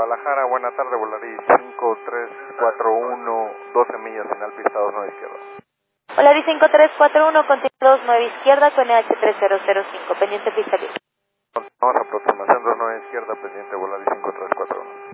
Guadalajara, buena tarde, Volaris 5341, 12 millas, final pista 29 izquierda. Volaris 5341, continuo 29 izquierda con EH3005, pendiente pista libre. Continuamos aproximación 29 izquierda, pendiente Volaris 5341.